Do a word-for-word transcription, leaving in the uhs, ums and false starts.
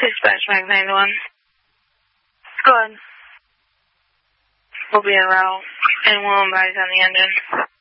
Dispatch Mag ninety-one. Go ahead. We'll be en route, and we'll advise on the engine.